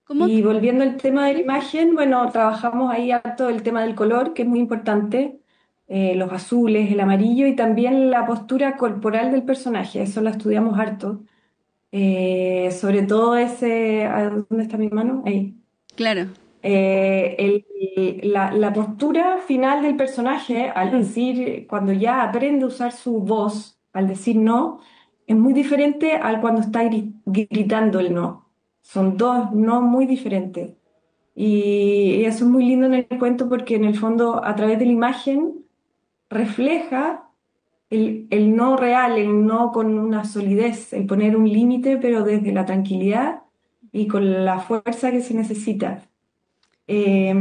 ¿Cómo? Y volviendo al tema de la imagen, bueno, trabajamos ahí harto el tema del color, que es muy importante, los azules, el amarillo y también la postura corporal del personaje, eso lo estudiamos harto. Sobre todo ese, ¿dónde está mi mano? Ahí. Claro. La postura final del personaje al decir, cuando ya aprende a usar su voz, al decir no, es muy diferente al cuando está gritando el no. Son dos no muy diferentes. Y eso es muy lindo en el cuento porque en el fondo a través de la imagen refleja el no real, el no con una solidez, el poner un límite pero desde la tranquilidad y con la fuerza que se necesita. Eh,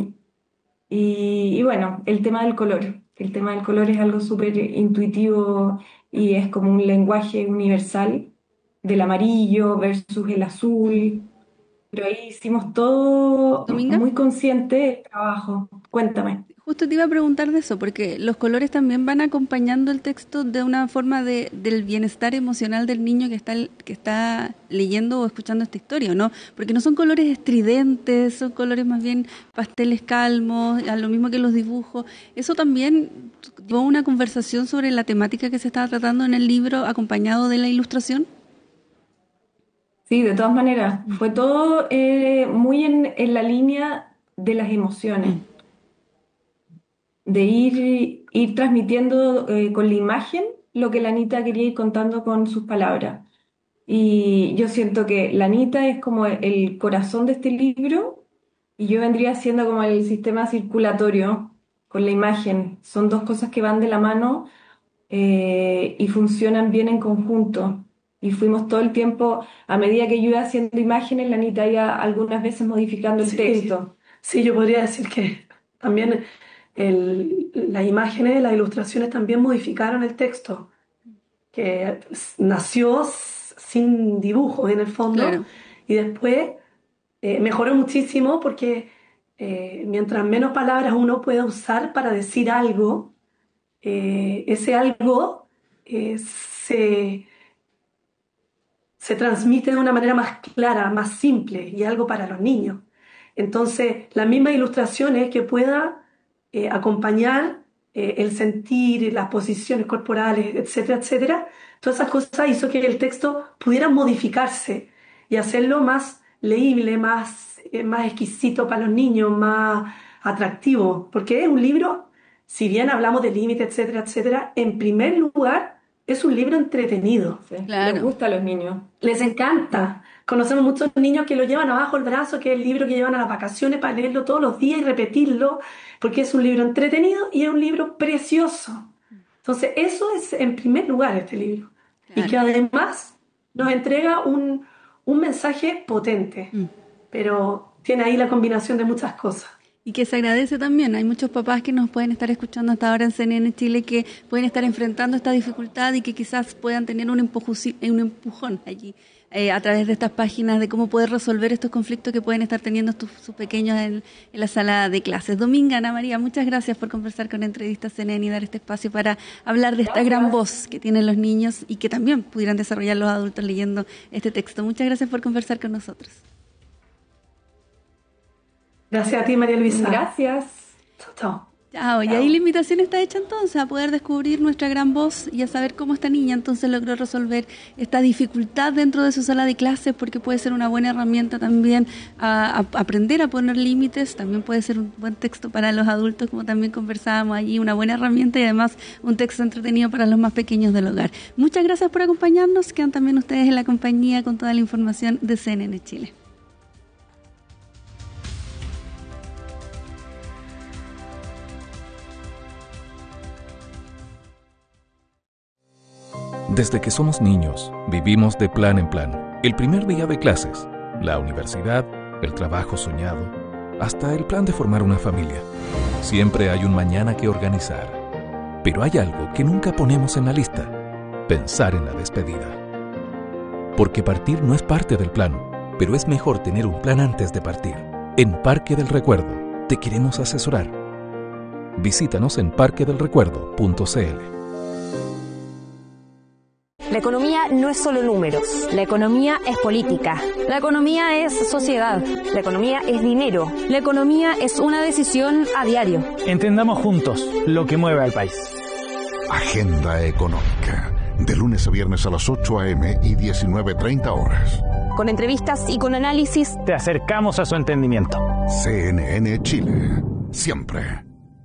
y bueno, el tema del color. El tema del color es algo súper intuitivo y es como un lenguaje universal del amarillo versus el azul. Pero ahí hicimos todo Dominga. muy consciente el trabajo. Cuéntame. Justo te iba a preguntar de eso, porque los colores también van acompañando el texto de una forma del bienestar emocional del niño que está leyendo o escuchando esta historia, ¿no? Porque no son colores estridentes, son colores más bien pasteles calmos, a lo mismo que los dibujos. Eso también tuvo una conversación sobre la temática que se estaba tratando en el libro acompañado de la ilustración. Sí, de todas maneras, fue todo muy en la línea de las emociones, de ir transmitiendo con la imagen lo que la Anita quería ir contando con sus palabras. Y yo siento que la Anita es como el corazón de este libro y yo vendría siendo como el sistema circulatorio con la imagen. Son dos cosas que van de la mano y funcionan bien en conjunto. Y fuimos todo el tiempo, a medida que yo iba haciendo imágenes, la Anita iba algunas veces modificando el Sí, texto. sí, yo podría decir que también las imágenes, las ilustraciones también modificaron el texto, que nació sin dibujos en el fondo Claro. y después mejoró muchísimo porque mientras menos palabras uno pueda usar para decir algo, ese algo se transmite de una manera más clara, más simple y algo para los niños. Entonces, las mismas ilustraciones que pueda acompañar el sentir, las posiciones corporales, etcétera, etcétera, todas esas cosas hizo que el texto pudiera modificarse y hacerlo más leíble, más exquisito para los niños, más atractivo, porque es un libro, si bien hablamos de límites, etcétera, etcétera, en primer lugar es un libro entretenido. Sí, les Claro. gusta a los niños. Les encanta. Conocemos muchos niños que lo llevan abajo el brazo, que es el libro que llevan a las vacaciones para leerlo todos los días y repetirlo, porque es un libro entretenido y es un libro precioso. Entonces, eso es en primer lugar este libro. Y Claro. que además nos entrega un mensaje potente, pero tiene ahí la combinación de muchas cosas. Y que se agradece también. Hay muchos papás que nos pueden estar escuchando hasta ahora en CNN Chile que pueden estar enfrentando esta dificultad y que quizás puedan tener un empujón allí a través de estas páginas de cómo poder resolver estos conflictos que pueden estar teniendo sus pequeños en la sala de clases. Dominga, Ana María, muchas gracias por conversar con Entrevistas CNN y dar este espacio para hablar de esta gran Gracias. voz que tienen los niños y que también pudieran desarrollar los adultos leyendo este texto. Muchas gracias por conversar con nosotros. Gracias a ti, María Luisa. Gracias. Chao, chao. Chao, y ahí Chao. la invitación está hecha entonces a poder descubrir nuestra gran voz y a saber cómo esta niña entonces logró resolver esta dificultad dentro de su sala de clases, porque puede ser una buena herramienta también a aprender a poner límites, también puede ser un buen texto para los adultos, como también conversábamos allí, una buena herramienta y además un texto entretenido para los más pequeños del hogar. Muchas gracias por acompañarnos, quedan también ustedes en la compañía con toda la información de CNN Chile. Desde que somos niños, vivimos de plan en plan. El primer día de clases, la universidad, el trabajo soñado, hasta el plan de formar una familia. Siempre hay un mañana que organizar. Pero hay algo que nunca ponemos en la lista: pensar en la despedida. Porque partir no es parte del plan, pero es mejor tener un plan antes de partir. En Parque del Recuerdo, te queremos asesorar. Visítanos en parquedelrecuerdo.cl. La economía no es solo números. La economía es política. La economía es sociedad. La economía es dinero. La economía es una decisión a diario. Entendamos juntos lo que mueve al país. Agenda Económica. De lunes a viernes a las 8 a.m. y 19:30 horas. Con entrevistas y con análisis. Te acercamos a su entendimiento. CNN Chile. Siempre.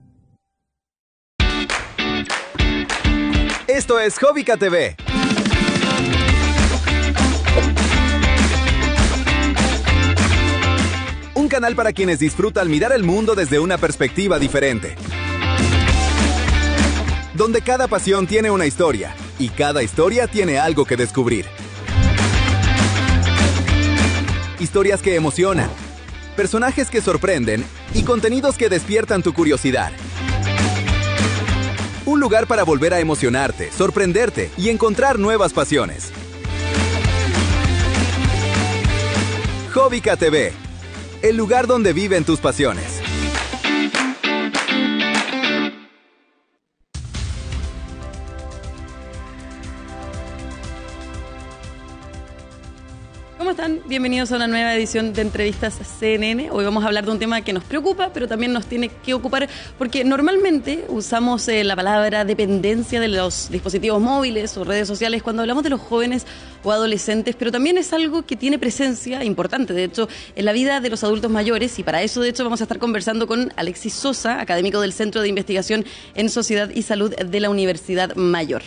Esto es Hobbica TV. Un canal para quienes disfrutan mirar el mundo desde una perspectiva diferente. Donde cada pasión tiene una historia y cada historia tiene algo que descubrir. Historias que emocionan, personajes que sorprenden y contenidos que despiertan tu curiosidad. Un lugar para volver a emocionarte, sorprenderte y encontrar nuevas pasiones. Hobbica TV, el lugar donde viven tus pasiones. ¿Cómo están? Bienvenidos a una nueva edición de Entrevistas CNN. Hoy vamos a hablar de un tema que nos preocupa, pero también nos tiene que ocupar, porque normalmente usamos la palabra dependencia de los dispositivos móviles o redes sociales cuando hablamos de los jóvenes o adolescentes, pero también es algo que tiene presencia importante, de hecho, en la vida de los adultos mayores, y para eso, de hecho, vamos a estar conversando con Alexis Sosa, académico del Centro de Investigación en Sociedad y Salud de la Universidad Mayor.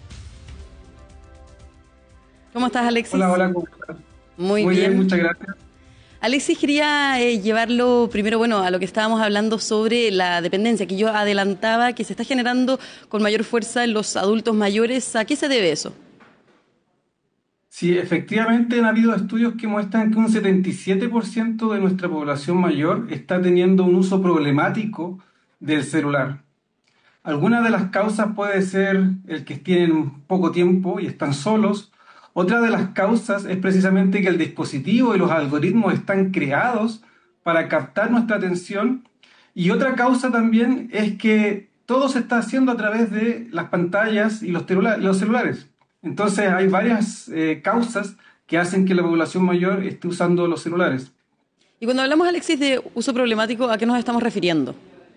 ¿Cómo estás, Alexis? Hola, ¿cómo estás? Muy bien, muchas gracias. Alexis, quería llevarlo primero, a lo que estábamos hablando sobre la dependencia, que yo adelantaba que se está generando con mayor fuerza en los adultos mayores. ¿A qué se debe eso? Sí, efectivamente han habido estudios que muestran que un 77% de nuestra población mayor está teniendo un uso problemático del celular. Alguna de las causas puede ser el que tienen poco tiempo y están solos. Otra de las causas es precisamente que el dispositivo y los algoritmos están creados para captar nuestra atención. Y otra causa también es que todo se está haciendo a través de las pantallas y los celulares. Entonces hay varias causas que hacen que la población mayor esté usando los celulares. Y cuando hablamos, Alexis, de uso problemático, ¿a qué nos estamos refiriendo?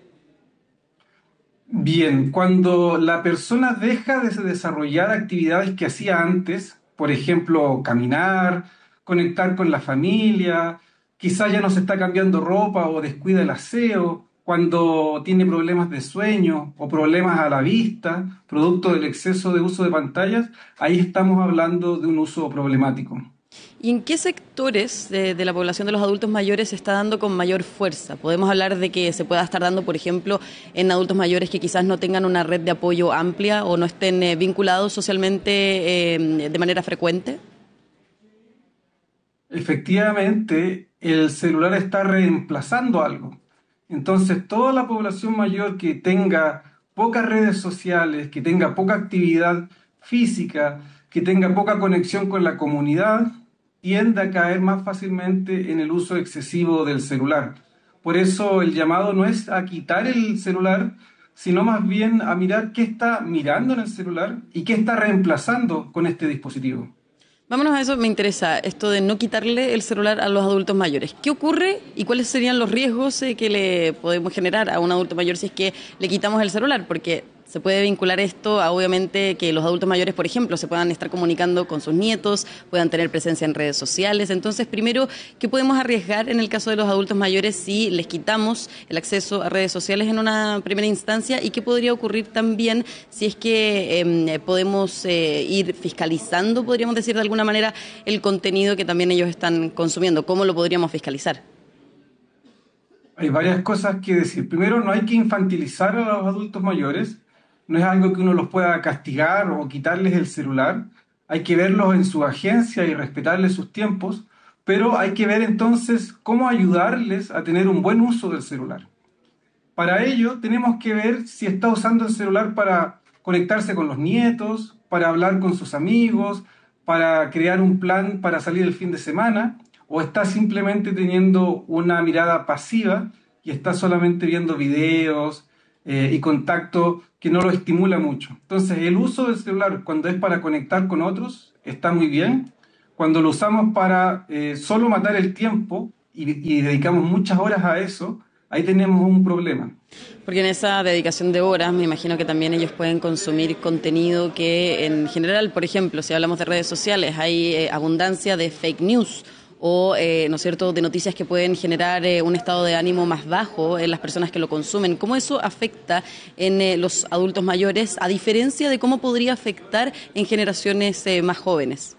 Bien, cuando la persona deja de desarrollar actividades que hacía antes, por ejemplo, caminar, conectar con la familia, quizá ya no se está cambiando ropa o descuida el aseo, cuando tiene problemas de sueño o problemas a la vista, producto del exceso de uso de pantallas, ahí estamos hablando de un uso problemático. ¿Y en qué sectores de la población de los adultos mayores se está dando con mayor fuerza? ¿Podemos hablar de que se pueda estar dando, por ejemplo, en adultos mayores que quizás no tengan una red de apoyo amplia o no estén vinculados socialmente de manera frecuente? Efectivamente, el celular está reemplazando algo. Entonces, toda la población mayor que tenga pocas redes sociales, que tenga poca actividad física, que tenga poca conexión con la comunidad, tiende a caer más fácilmente en el uso excesivo del celular. Por eso el llamado no es a quitar el celular, sino más bien a mirar qué está mirando en el celular y qué está reemplazando con este dispositivo. Vámonos a eso, me interesa esto de no quitarle el celular a los adultos mayores. ¿Qué ocurre y cuáles serían los riesgos que le podemos generar a un adulto mayor si es que le quitamos el celular? Porque se puede vincular esto a, obviamente, que los adultos mayores, por ejemplo, se puedan estar comunicando con sus nietos, puedan tener presencia en redes sociales. Entonces, primero, ¿qué podemos arriesgar en el caso de los adultos mayores si les quitamos el acceso a redes sociales en una primera instancia? ¿Y qué podría ocurrir también si es que podemos ir fiscalizando, podríamos decir de alguna manera, el contenido que también ellos están consumiendo? ¿Cómo lo podríamos fiscalizar? Hay varias cosas que decir. Primero, no hay que infantilizar a los adultos mayores. No es algo que uno los pueda castigar o quitarles el celular. Hay que verlos en su agencia y respetarles sus tiempos, pero hay que ver entonces cómo ayudarles a tener un buen uso del celular. Para ello tenemos que ver si está usando el celular para conectarse con los nietos, para hablar con sus amigos, para crear un plan para salir el fin de semana, o está simplemente teniendo una mirada pasiva y está solamente viendo videos, y contacto que no lo estimula mucho. Entonces, el uso del celular cuando es para conectar con otros está muy bien. Cuando lo usamos para solo matar el tiempo y dedicamos muchas horas a eso, ahí tenemos un problema. Porque en esa dedicación de horas me imagino que también ellos pueden consumir contenido que en general, por ejemplo, si hablamos de redes sociales, hay abundancia de fake news o, ¿no es cierto?, de noticias que pueden generar un estado de ánimo más bajo en las personas que lo consumen. ¿Cómo eso afecta en los adultos mayores, a diferencia de cómo podría afectar en generaciones más jóvenes?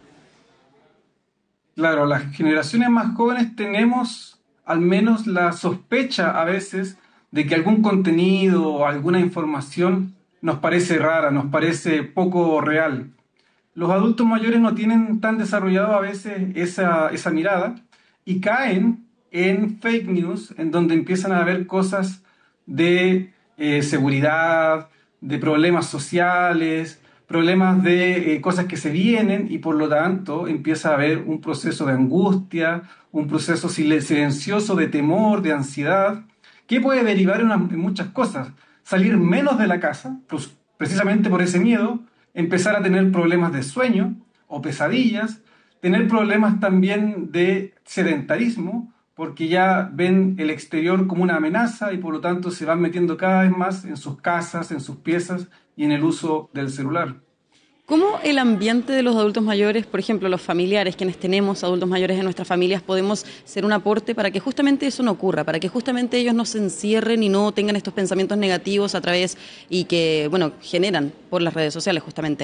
Claro, las generaciones más jóvenes tenemos al menos la sospecha a veces de que algún contenido o alguna información nos parece rara, nos parece poco real. Los adultos mayores no tienen tan desarrollado a veces esa mirada y caen en fake news, en donde empiezan a ver cosas de seguridad, de problemas sociales, problemas de cosas que se vienen, y por lo tanto empieza a haber un proceso de angustia, un proceso silencioso de temor, de ansiedad, que puede derivar en muchas cosas. Salir menos de la casa, pues, precisamente por ese miedo, empezar a tener problemas de sueño o pesadillas, tener problemas también de sedentarismo, porque ya ven el exterior como una amenaza y por lo tanto se van metiendo cada vez más en sus casas, en sus piezas y en el uso del celular. ¿Cómo el ambiente de los adultos mayores, por ejemplo, los familiares, quienes tenemos adultos mayores en nuestras familias, podemos ser un aporte para que justamente eso no ocurra, para que justamente ellos no se encierren y no tengan estos pensamientos negativos a través y que, bueno, generan por las redes sociales justamente?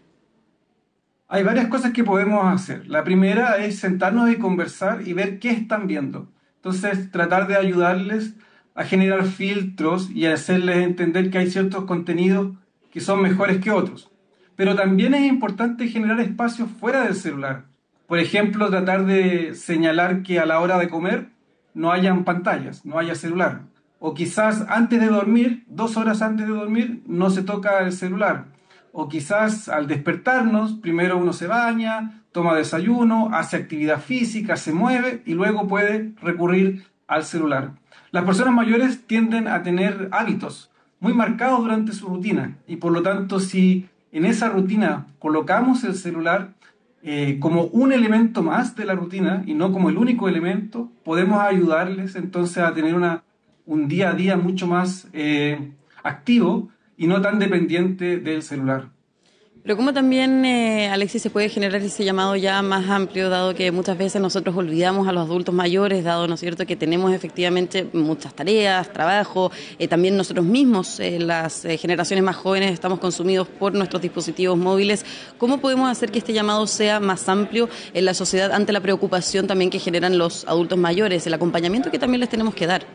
Hay varias cosas que podemos hacer. La primera es sentarnos y conversar y ver qué están viendo. Entonces, tratar de ayudarles a generar filtros y a hacerles entender que hay ciertos contenidos que son mejores que otros. Pero también es importante generar espacios fuera del celular. Por ejemplo, tratar de señalar que a la hora de comer no hayan pantallas, no haya celular. O quizás antes de dormir, 2 horas antes de dormir, no se toca el celular. O quizás al despertarnos, primero uno se baña, toma desayuno, hace actividad física, se mueve y luego puede recurrir al celular. Las personas mayores tienden a tener hábitos muy marcados durante su rutina y por lo tanto si en esa rutina colocamos el celular como un elemento más de la rutina y no como el único elemento, podemos ayudarles entonces a tener un día a día mucho más activo y no tan dependiente del celular. Pero ¿cómo también, Alexis, se puede generar ese llamado ya más amplio, dado que muchas veces nosotros olvidamos a los adultos mayores, dado, ¿no es cierto?, que tenemos efectivamente muchas tareas, trabajo, también nosotros mismos, las generaciones más jóvenes, estamos consumidos por nuestros dispositivos móviles. ¿Cómo podemos hacer que este llamado sea más amplio en la sociedad ante la preocupación también que generan los adultos mayores, el acompañamiento que también les tenemos que dar?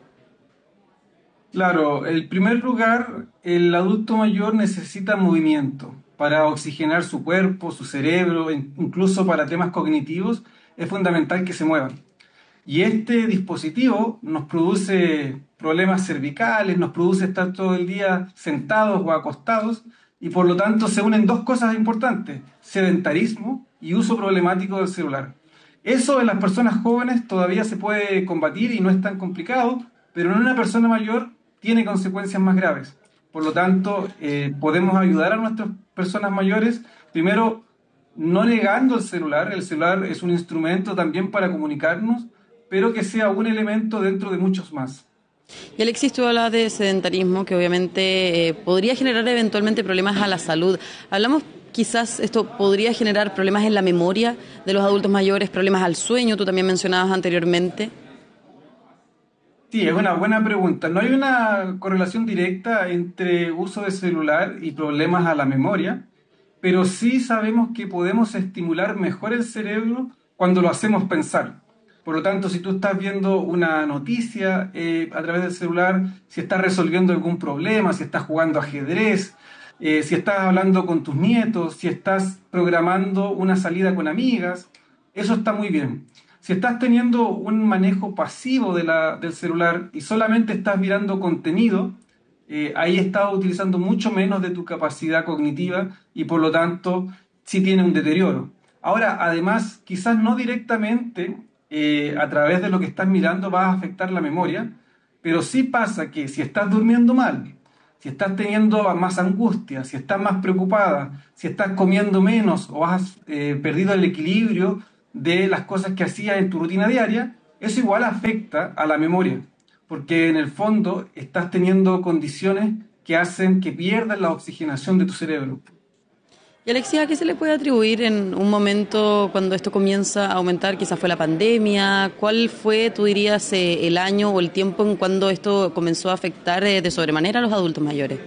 Claro, en primer lugar, el adulto mayor necesita movimiento. Para oxigenar su cuerpo, su cerebro, incluso para temas cognitivos, es fundamental que se muevan. Y este dispositivo nos produce problemas cervicales, nos produce estar todo el día sentados o acostados, y por lo tanto se unen 2 cosas importantes: sedentarismo y uso problemático del celular. Eso en las personas jóvenes todavía se puede combatir y no es tan complicado, pero en una persona mayor tiene consecuencias más graves. Por lo tanto, podemos ayudar a nuestras personas mayores, primero, no negando el celular. El celular es un instrumento también para comunicarnos, pero que sea un elemento dentro de muchos más. Y Alexis, tú hablabas de sedentarismo, que obviamente podría generar eventualmente problemas a la salud. Hablamos, quizás esto podría generar problemas en la memoria de los adultos mayores, problemas al sueño, tú también mencionabas anteriormente. Sí, es una buena pregunta. No hay una correlación directa entre uso de celular y problemas a la memoria, pero sí sabemos que podemos estimular mejor el cerebro cuando lo hacemos pensar. Por lo tanto, si tú estás viendo una noticia a través del celular, si estás resolviendo algún problema, si estás jugando ajedrez, si estás hablando con tus nietos, si estás programando una salida con amigas, eso está muy bien. Si estás teniendo un manejo pasivo del celular y solamente estás mirando contenido, ahí estás utilizando mucho menos de tu capacidad cognitiva y por lo tanto sí tiene un deterioro. Ahora, además, quizás no directamente a través de lo que estás mirando va a afectar la memoria, Pero sí pasa que si estás durmiendo mal, si estás teniendo más angustia, si estás más preocupada, si estás comiendo menos o has perdido el equilibrio de las cosas que hacías en tu rutina diaria, eso igual afecta a la memoria, porque en el fondo estás teniendo condiciones que hacen que pierdas la oxigenación de tu cerebro. Y Alexis, ¿a qué se le puede atribuir en un momento cuando esto comienza a aumentar? Quizás fue la pandemia. ¿Cuál fue, tú dirías, el año o el tiempo en cuando esto comenzó a afectar de sobremanera a los adultos mayores?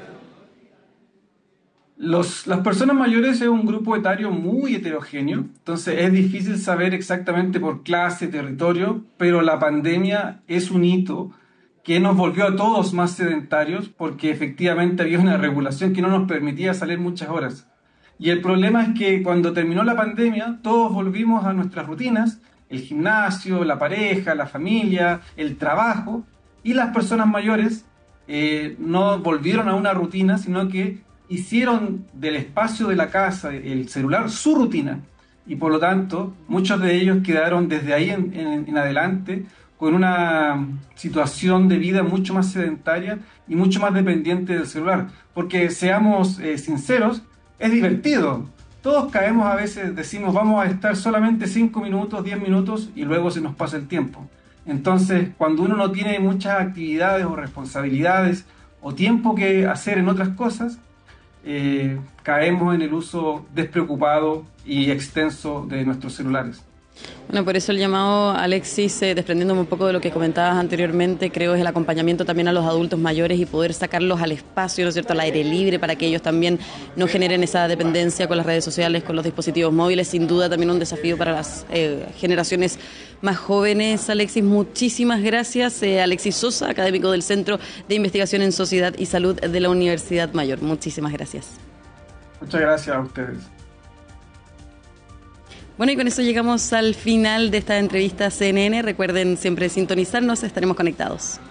Las personas mayores es un grupo etario muy heterogéneo, entonces es difícil saber exactamente por clase, territorio, pero la pandemia es un hito que nos volvió a todos más sedentarios porque efectivamente había una regulación que no nos permitía salir muchas horas. Y el problema es que cuando terminó la pandemia, todos volvimos a nuestras rutinas, el gimnasio, la pareja, la familia, el trabajo, y las personas mayores no volvieron a una rutina, sino que hicieron del espacio de la casa, el celular, su rutina. Y por lo tanto, muchos de ellos quedaron desde ahí en adelante con una situación de vida mucho más sedentaria y mucho más dependiente del celular. Porque seamos sinceros, es divertido. Todos caemos a veces, decimos vamos a estar solamente 5 minutos, 10 minutos y luego se nos pasa el tiempo. Entonces, cuando uno no tiene muchas actividades o responsabilidades o tiempo que hacer en otras cosas, caemos en el uso despreocupado y extenso de nuestros celulares. Bueno, por eso el llamado, Alexis, desprendiéndome un poco de lo que comentabas anteriormente, creo es el acompañamiento también a los adultos mayores y poder sacarlos al espacio, ¿no es cierto?, al aire libre, para que ellos también no generen esa dependencia con las redes sociales, con los dispositivos móviles. Sin duda también un desafío para las generaciones más jóvenes. Alexis, muchísimas gracias. Alexis Sosa, académico del Centro de Investigación en Sociedad y Salud de la Universidad Mayor. Muchísimas gracias. Muchas gracias a ustedes. Bueno, y con eso llegamos al final de esta entrevista CNN. Recuerden siempre sintonizarnos, estaremos conectados.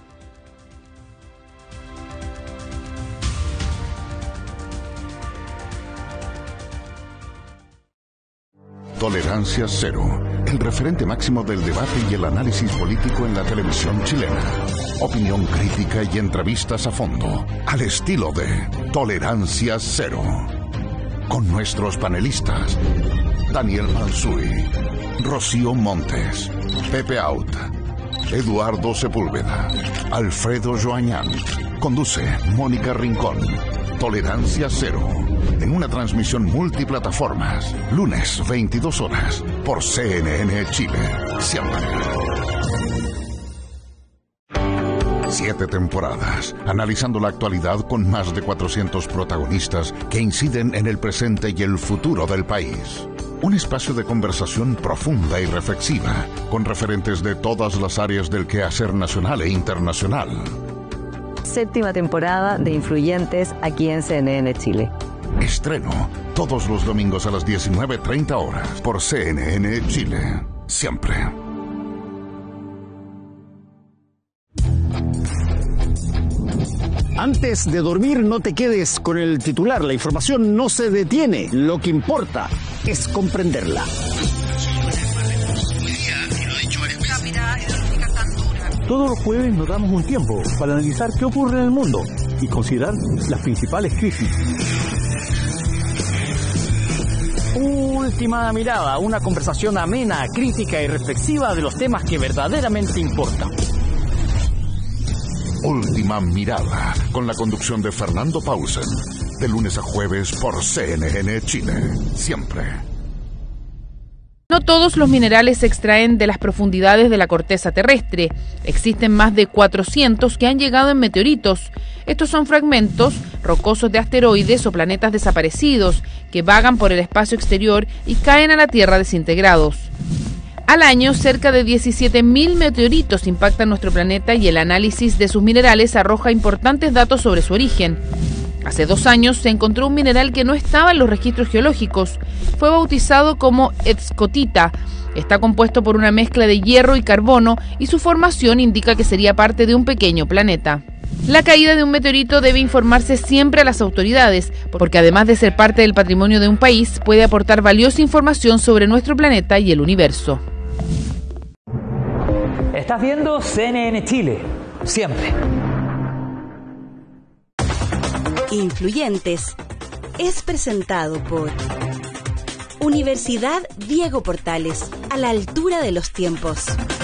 Tolerancia Cero, el referente máximo del debate y el análisis político en la televisión chilena. Opinión crítica y entrevistas a fondo, al estilo de Tolerancia Cero. Con nuestros panelistas: Daniel Mansuy, Rocío Montes, Pepe Out, Eduardo Sepúlveda, Alfredo Joañán. Conduce Mónica Rincón. Tolerancia Cero, en una transmisión multiplataformas, lunes 22 horas, por CNN Chile. Siempre. 7 temporadas, analizando la actualidad con más de 400 protagonistas que inciden en el presente y el futuro del país. Un espacio de conversación profunda y reflexiva, con referentes de todas las áreas del quehacer nacional e internacional. 7ª temporada de Influyentes aquí en CNN Chile. Estreno todos los domingos a las 19:30 horas por CNN Chile. Siempre. Antes de dormir, no te quedes con el titular. La información no se detiene. Lo que importa es comprenderla. Todos los jueves nos damos un tiempo para analizar qué ocurre en el mundo y considerar las principales crisis. Última mirada, una conversación amena, crítica y reflexiva de los temas que verdaderamente importan. Última mirada, con la conducción de Fernando Pausen, de lunes a jueves por CNN Chile. Siempre. No todos los minerales se extraen de las profundidades de la corteza terrestre. Existen más de 400 que han llegado en meteoritos. Estos son fragmentos rocosos de asteroides o planetas desaparecidos que vagan por el espacio exterior y caen a la Tierra desintegrados. Al año, cerca de 17.000 meteoritos impactan nuestro planeta y el análisis de sus minerales arroja importantes datos sobre su origen. Hace 2 años se encontró un mineral que no estaba en los registros geológicos. Fue bautizado como escotita. Está compuesto por una mezcla de hierro y carbono y su formación indica que sería parte de un pequeño planeta. La caída de un meteorito debe informarse siempre a las autoridades, porque además de ser parte del patrimonio de un país, puede aportar valiosa información sobre nuestro planeta y el universo. Estás viendo CNN Chile. siempre. Influyentes es presentado por Universidad Diego Portales, a la altura de los tiempos.